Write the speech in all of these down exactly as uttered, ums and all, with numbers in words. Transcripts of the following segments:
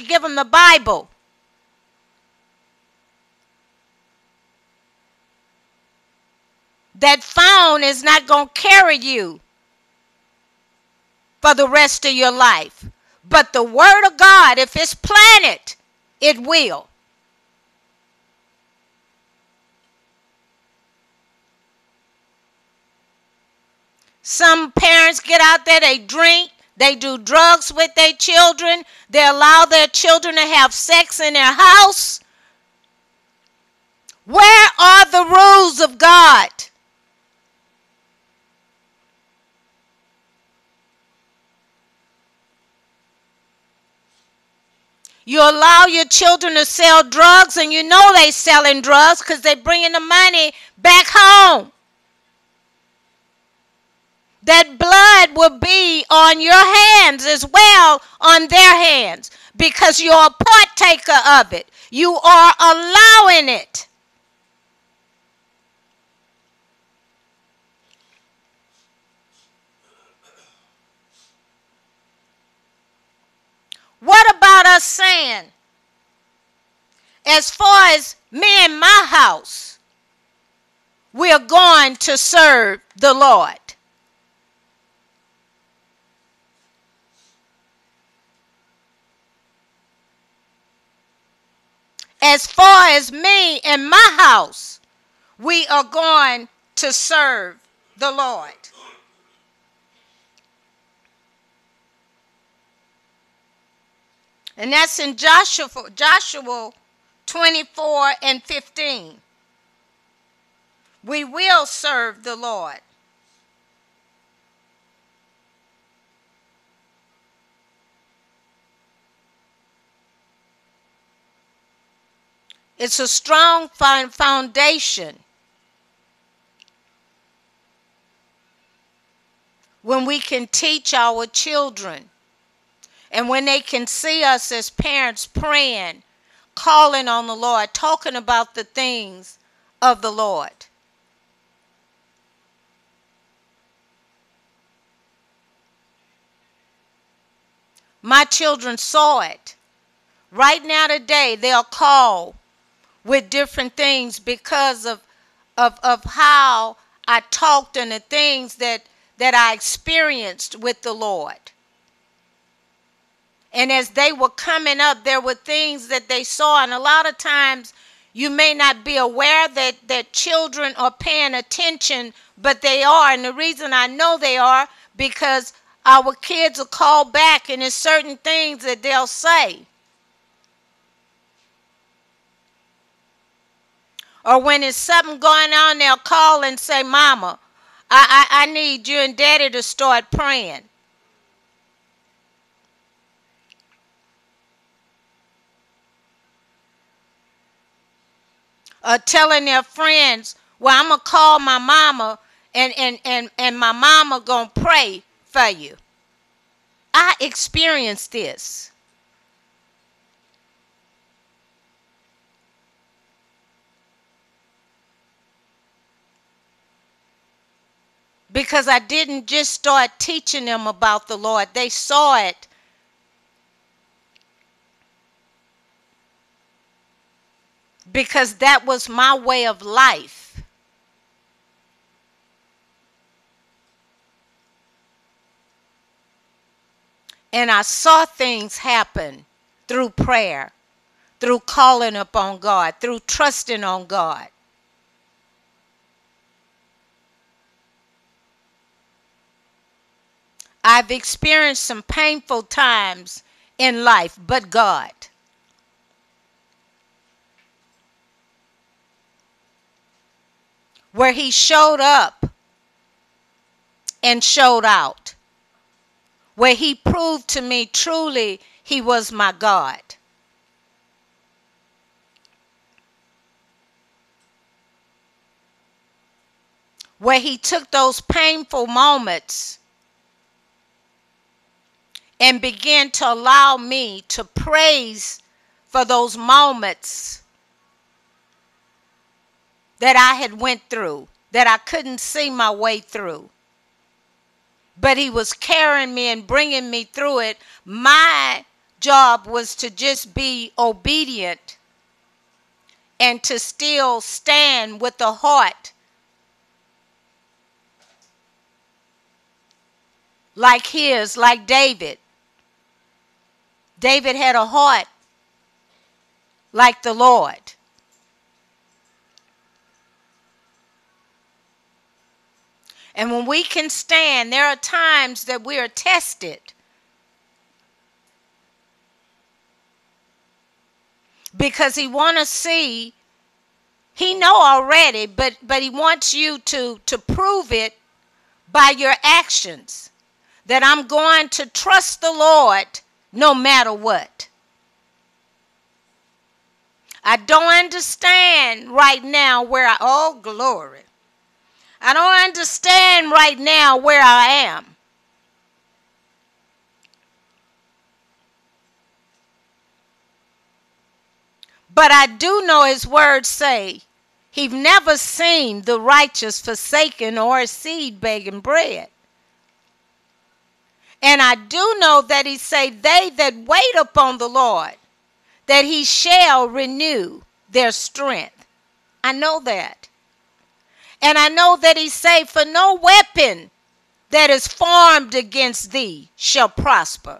give them the Bible. That phone is not going to carry you for the rest of your life. But the Word of God, if it's planted, it will. Some parents get out there, they drink, they do drugs with their children, they allow their children to have sex in their house. Where are the rules of God? You allow your children to sell drugs, and you know they selling drugs because they're bringing the money back home. That blood will be on your hands as well, on their hands, because you're a partaker of it. You are allowing it. What about us saying, as far as me and my house, we are going to serve the Lord? As far as me and my house, we are going to serve the Lord. And that's in Joshua, Joshua twenty-four and fifteen. We will serve the Lord. It's a strong foundation when we can teach our children, and when they can see us as parents praying, calling on the Lord, talking about the things of the Lord. My children saw it. Right now today, they'll call with different things because of, of, of how I talked and the things that, that I experienced with the Lord. And as they were coming up, there were things that they saw. And a lot of times you may not be aware that, that children are paying attention, but they are. And the reason I know they are, because our kids will call back and there's certain things that they'll say. Or when there's something going on, they'll call and say, Mama, I, I, I need you and Daddy to start praying. Or telling their friends, well, I'm going to call my mama and, and, and, and my mama going to pray for you. I experienced this. Because I didn't just start teaching them about the Lord. They saw it. Because that was my way of life. And I saw things happen through prayer, through calling upon God, through trusting on God. I've experienced some painful times in life, but God. Where he showed up and showed out. Where he proved to me truly he was my God. Where he took those painful moments and began to allow me to praise for those moments that I had went through, that I couldn't see my way through. But he was carrying me and bringing me through it. My job was to just be obedient and to still stand with the heart like his, like David. David had a heart like the Lord. And when we can stand, there are times that we are tested. Because he want to see, he know already, but, but he wants you to, to prove it by your actions. That I'm going to trust the Lord no matter what. I don't understand right now where I, oh glory. I don't understand right now where I am. But I do know his words say, he've never seen the righteous forsaken or a seed begging bread. And I do know that he say, they that wait upon the Lord, that he shall renew their strength. I know that. And I know that he say, for no weapon that is formed against thee shall prosper.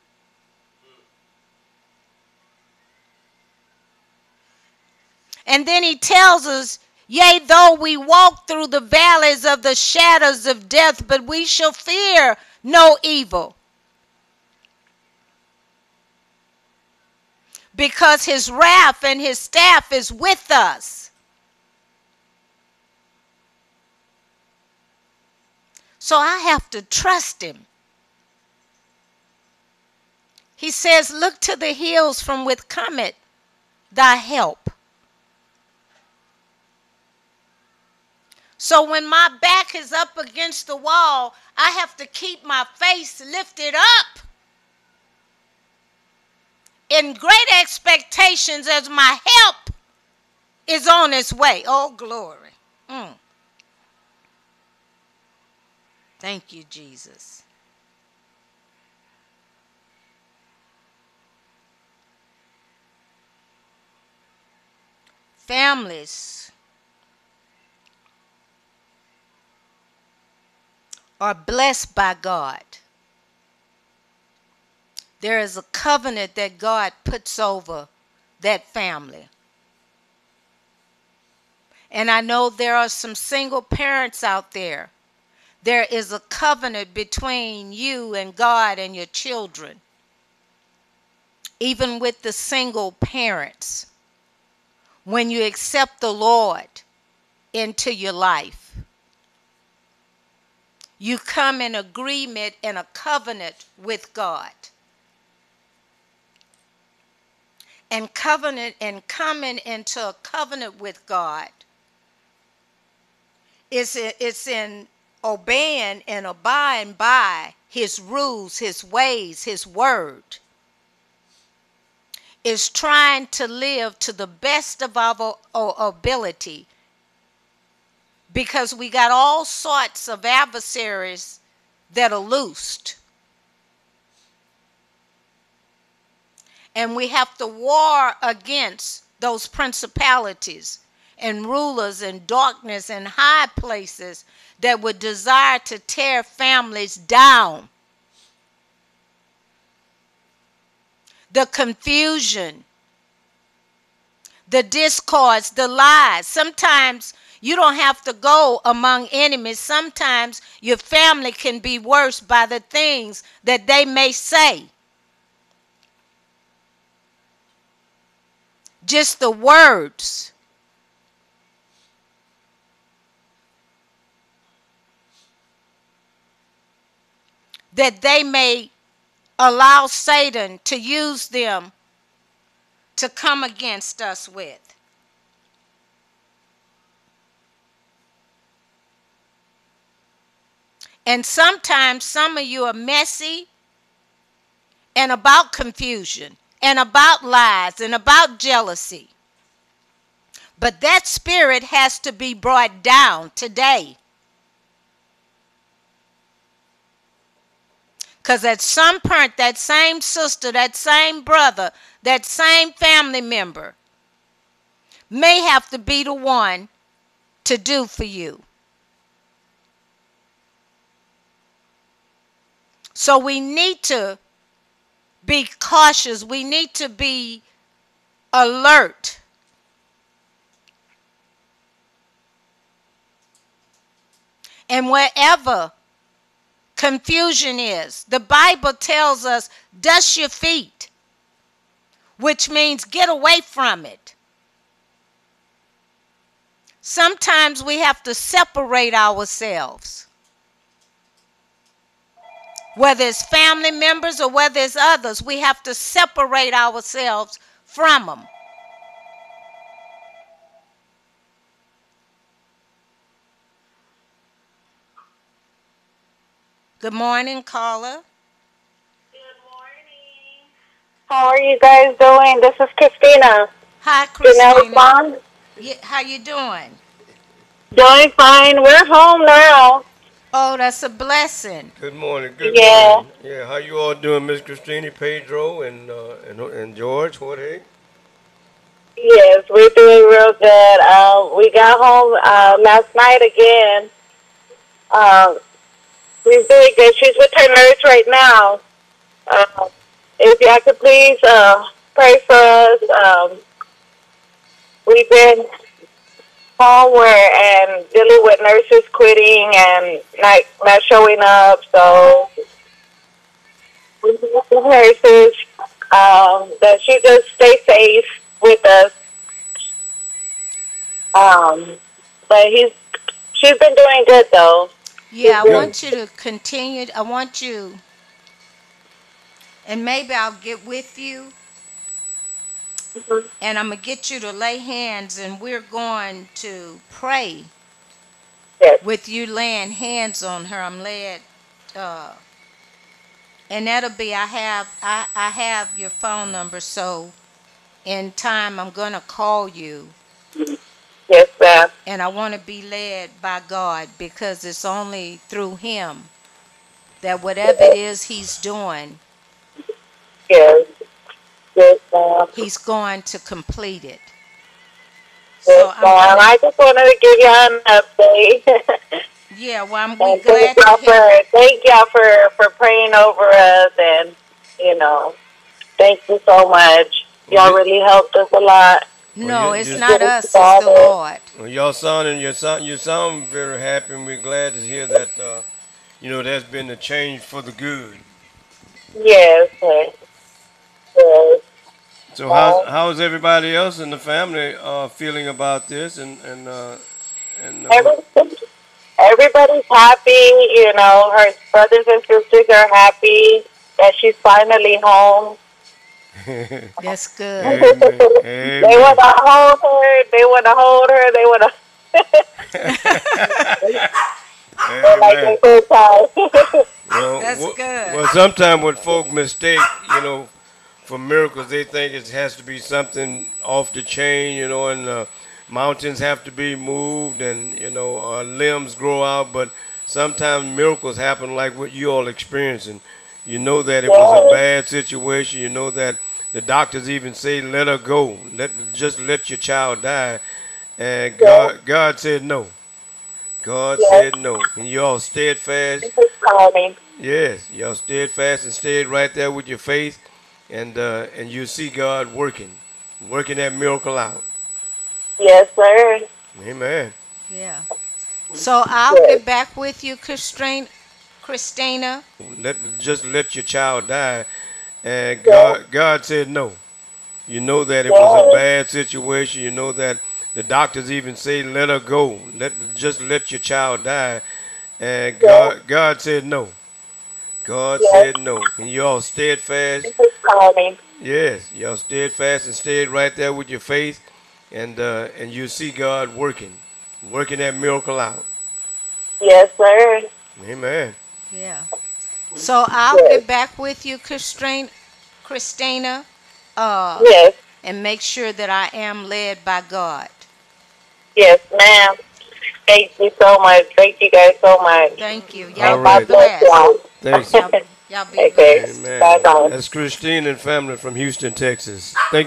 And then he tells us, yea, though we walk through the valleys of the shadows of death, but we shall fear no evil. Because his wrath and his staff is with us. So I have to trust him. He says, look to the hills from which cometh thy help. So when my back is up against the wall, I have to keep my face lifted up in great expectations as my help is on its way. Oh, glory. Mm. Thank you, Jesus. Families are blessed by God. There is a covenant that God puts over that family. And I know there are some single parents out there. There is a covenant between you and God and your children. Even with the single parents. When you accept the Lord into your life, you come in agreement and a covenant with God. And covenant and coming into a covenant with God is it's in obeying and abiding by his rules, his ways, his word. Is trying to live to the best of our ability. Because we got all sorts of adversaries that are loosed. And we have to war against those principalities and rulers and darkness and high places that would desire to tear families down. The confusion, the discords, the lies. Sometimes you don't have to go among enemies. Sometimes your family can be worse by the things that they may say. Just the words. That they may allow Satan to use them to come against us with. And sometimes some of you are messy and about confusion and about lies and about jealousy. But that spirit has to be brought down today. Because at some point, that same sister, that same brother, that same family member may have to be the one to do for you. So we need to be cautious. We need to be alert. And wherever confusion is, the Bible tells us, dust your feet, which means get away from it. Sometimes we have to separate ourselves, whether it's family members or whether it's others. We have to separate ourselves from them. Good morning, caller. Good morning. How are you guys doing? This is Christina. Hi, Christina. Bond. Yeah, how you doing? Doing fine. We're home now. Oh, that's a blessing. Good morning. Good yeah. morning. Yeah, how you all doing, Miss Christina, Pedro, and uh, and and George? Jorge? Yes, we're doing real good. Uh, we got home uh, last night again. Uh, we're doing good. She's with her nurse right now. Uh, if y'all could please uh, pray for us. Um, we've been homeward and dealing with nurses quitting and not not showing up. So we need the nurses um, that she just stay safe with us. Um, but he's she's been doing good though. Yeah, I want you to continue. I want you, and maybe I'll get with you, Mm-hmm. and I'm going to get you to lay hands, and we're going to pray Yes. with you laying hands on her. I'm led, uh, and that'll be, I have, I, I have your phone number, so in time I'm going to call you. Yes, ma'am. And I want to be led by God, because it's only through Him that whatever it is He's doing, Yes. Yes, ma'am. He's going to complete it. Yes, So I'm ma'am. gonna, I just wanted to give y'all an update. yeah, well, I'm we And glad thank y'all to hear. for thank y'all for, for praying over us, and you know, thank you so much. Y'all really helped us a lot. No, Well, you, it's you, not us, it's the Lord. well, y'all sounding you sound you sound very happy, and we're glad to hear that. Uh, you know, there's been a change for the good. Yes, yes. yes. So how's how's everybody else in the family uh, feeling about this? And and uh, and uh, what- Every, everybody's happy. You know, her brothers and sisters are happy that she's finally home. That's good. Amen. They Amen. want to hold her. They want to hold her. They want to. They're like Amen. they so tired. Well, That's wh- good. well, sometimes when folk mistake, you know, for miracles, they think it has to be something off the chain, you know, and uh, mountains have to be moved, and you know, uh, limbs grow out. But sometimes miracles happen like what you all experiencing. You know that it was a bad situation. You know that the doctors even say, "Let her go. Let just let your child die." And God, God said no. God Yes. said no. And you all steadfast. Just call me. Yes, y'all steadfast and stayed right there with your faith, and uh, and you see God working, working that miracle out. Yes, sir. Amen. Yeah. So I'll Yes. get back with you, Christine, Christina. Let just let your child die, and Yes. God God said no. You know that it was a bad situation. You know that the doctors even say, "Let her go. Let just let your child die," and God God said no. God Yes. said no. And you all steadfast. Just call me. Yes, y'all steadfast and stayed right there with your faith, and uh, and you see God working, working that miracle out. Yes, sir. Amen. Yeah. So I'll Yes. get back with you, Christine, Christina, uh, Yes. and make sure that I am led by God. Yes, ma'am. Thank you so much. Thank you guys so much. Thank you. All Y'all God be right. bless blessed. y'all. Thanks. Y'all, Y'all be Okay. blessed. Amen. Back on. That's Christine and family from Houston, Texas. Thank